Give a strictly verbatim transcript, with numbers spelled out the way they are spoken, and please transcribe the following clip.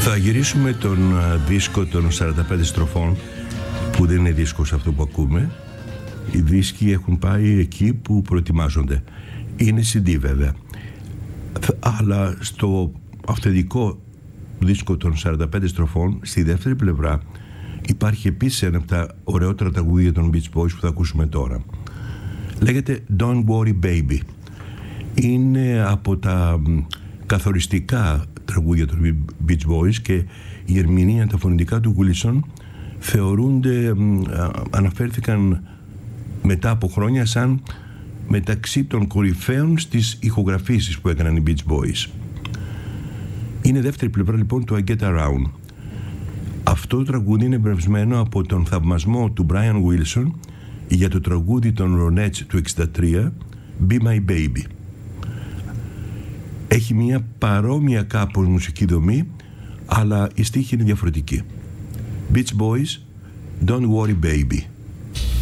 Θα γυρίσουμε τον δίσκο των σαράντα πέντε στροφών, που δεν είναι δίσκος αυτό που ακούμε. Οι δίσκοι έχουν πάει εκεί που προετοιμάζονται. Είναι σι ντι βέβαια. Αλλά στο αυθεντικό δίσκο των σαράντα πέντε στροφών, στη δεύτερη πλευρά, υπάρχει επίσης ένα από τα ωραιότερα τραγούδια των Beach Boys που θα ακούσουμε τώρα. Λέγεται Don't Worry Baby. Είναι από τα καθοριστικά τραγούδια των Beach Boys και η ερμηνεία, τα φωνητικά του Wilson θεωρούνται, αναφέρθηκαν μετά από χρόνια σαν μεταξύ των κορυφαίων στις ηχογραφήσεις που έκαναν οι Beach Boys. Είναι δεύτερη πλευρά λοιπόν του I Get Around. Αυτό το τραγούδι είναι εμπνευσμένο από τον θαυμασμό του Brian Wilson για το τραγούδι των Ronettes του εξήντα τρία, Be My Baby. Έχει μια παρόμοια κάπως μουσική δομή, αλλά η στίχη είναι διαφορετική. Beach Boys, Don't Worry Baby.